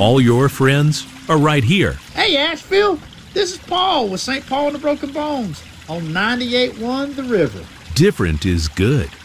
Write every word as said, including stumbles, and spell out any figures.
all your friends are right here. Hey, Asheville, this is Paul with Saint Paul and the Broken Bones on ninety-eight point one The River. Different is good.